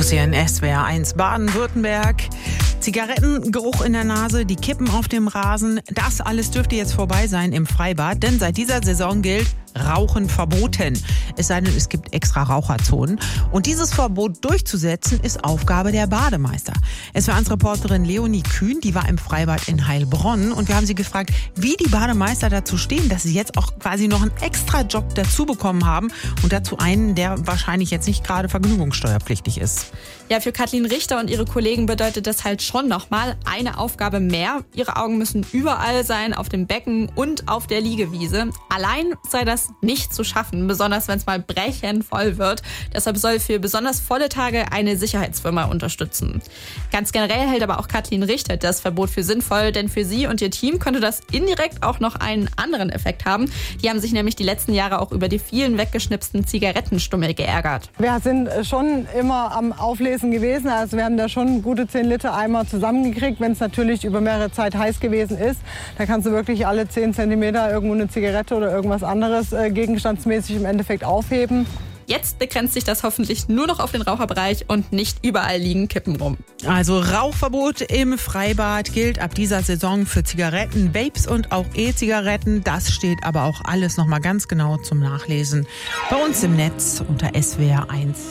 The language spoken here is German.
Infos hier in SWR 1 Baden-Württemberg. Zigarettengeruch in der Nase, die Kippen auf dem Rasen. Das alles dürfte jetzt vorbei sein im Freibad, denn seit dieser Saison gilt Rauchen verboten. Es sei denn, es gibt extra Raucherzonen. Und dieses Verbot durchzusetzen, ist Aufgabe der Bademeister. SWR1-Reporterin Leonie Kühn, die war im Freibad in Heilbronn. Und wir haben sie gefragt, wie die Bademeister dazu stehen, dass sie jetzt auch quasi noch einen extra Job dazu bekommen haben. Und dazu einen, der wahrscheinlich jetzt nicht gerade vergnügungssteuerpflichtig ist. Ja, für Kathleen Richter und ihre Kollegen bedeutet das halt schon nochmal eine Aufgabe mehr. Ihre Augen müssen überall sein, auf dem Becken und auf der Liegewiese. Allein sei das nicht zu schaffen, besonders wenn es mal brechend voll wird. Deshalb soll für besonders volle Tage eine Sicherheitsfirma unterstützen. Ganz generell hält aber auch Kathleen Richter das Verbot für sinnvoll, denn für sie und ihr Team könnte das indirekt auch noch einen anderen Effekt haben. Die haben sich nämlich die letzten Jahre auch über die vielen weggeschnipsten Zigarettenstummel geärgert. Wir sind schon immer am Auflesen gewesen, also wir haben da schon gute 10 Liter Eimer zusammengekriegt, wenn es natürlich über mehrere Zeit heiß gewesen ist. Da kannst du wirklich alle 10 Zentimeter irgendwo eine Zigarette oder irgendwas anderes gegenstandsmäßig im Endeffekt aufheben. Jetzt begrenzt sich das hoffentlich nur noch auf den Raucherbereich und nicht überall liegen Kippen rum. Also Rauchverbot im Freibad gilt ab dieser Saison für Zigaretten, Vapes und auch E-Zigaretten. Das steht aber auch alles noch mal ganz genau zum Nachlesen bei uns im Netz unter SWR1.